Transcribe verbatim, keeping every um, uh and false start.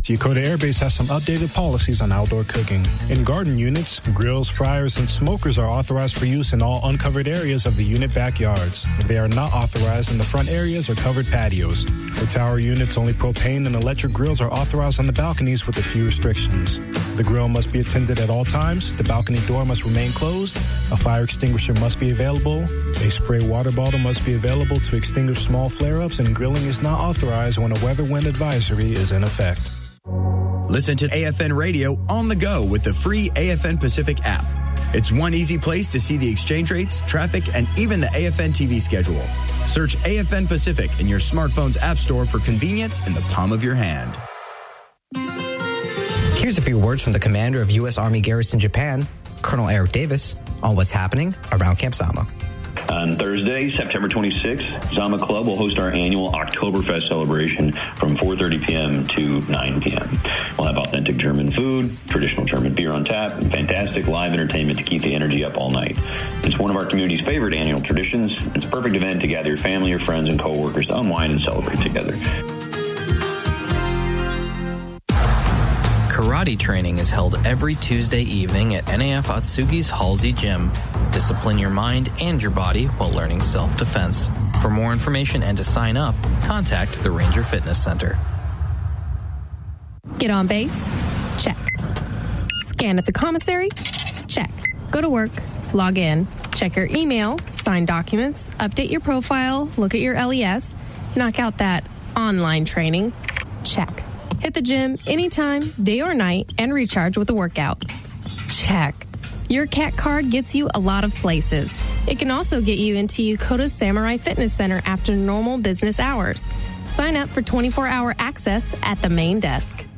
The Yokota Air Base has some updated policies on outdoor cooking. In garden units, grills, fryers, and smokers are authorized for use in all uncovered areas of the unit backyards. They are not authorized in the front areas or covered patios. For tower units, only propane and electric grills are authorized on the balconies with a few restrictions. The grill must be attended at all times. The balcony door must remain closed. A fire extinguisher must be available. A spray water bottle must be available to extinguish small flare-ups, and grilling is not authorized when a weather wind advisory is in effect. Listen to A F N Radio on the go with the free A F N Pacific app. It's one easy place to see the exchange rates, traffic, and even the A F N T V schedule. Search A F N Pacific in your smartphone's app store for convenience in the palm of your hand. Here's a few words from the commander of U S Army Garrison Japan, Colonel Eric Davis, on what's happening around Camp Zama. On Thursday, September twenty-sixth, Zama Club will host our annual Oktoberfest celebration from four thirty p.m. to nine p.m. We'll have authentic German food, traditional German beer on tap, and fantastic live entertainment to keep the energy up all night. It's one of our community's favorite annual traditions. It's a perfect event to gather your family, your friends, and coworkers to unwind and celebrate together. Karate training is held every Tuesday evening at N A F Atsugi's Halsey Gym. Discipline your mind and your body while learning self-defense. For more information and to sign up, contact the Ranger Fitness Center. Get on base? Check. Scan at the commissary? Check. Go to work? Log in. Check your email, sign documents, update your profile, look at your L E S, knock out that online training? Check. Hit the gym anytime, day or night, and recharge with a workout. Check. Your C A C card gets you a lot of places. It can also get you into Yokota's Samurai Fitness Center after normal business hours. Sign up for twenty-four hour access at the main desk.